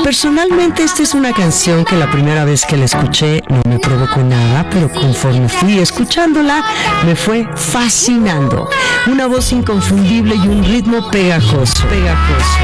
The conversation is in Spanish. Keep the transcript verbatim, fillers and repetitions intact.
Personalmente esta es una canción que la primera vez que la escuché no me provocó nada, pero conforme fui escuchándola me fue fascinando. Una voz inconfundible y un ritmo pegajoso, pegajoso.